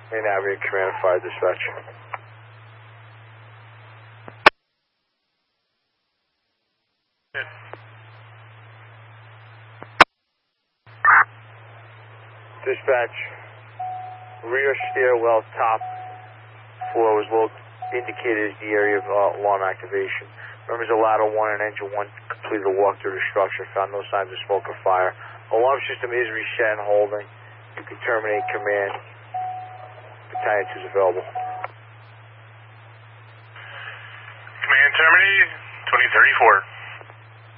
Main Avenue, Command Fire Dispatch. Dispatch, rear stairwell top floor was indicated as the area of alarm activation. Members of ladder 1 and engine 1 completed a walk through the structure, found no signs of smoke or fire. Alarm system is reset and holding. You can terminate command. Battalion 2 is available. Command terminated, 2034.